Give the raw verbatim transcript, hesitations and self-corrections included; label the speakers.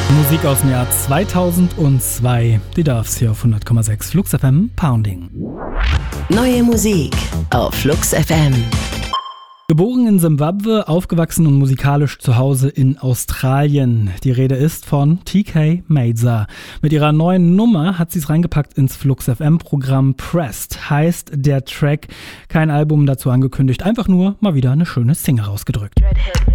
Speaker 1: Musik aus dem Jahr zweitausendzwei. Die darf's hier auf hundert Komma sechs Flux F M Pounding.
Speaker 2: Neue Musik auf Flux F M.
Speaker 1: Geboren in Simbabwe, aufgewachsen und musikalisch zu Hause in Australien. Die Rede ist von T K Mazer. Mit ihrer neuen Nummer hat sie es reingepackt ins Flux F M-Programm Pressed. Heißt der Track, kein Album dazu angekündigt, einfach nur mal wieder eine schöne Single rausgedrückt.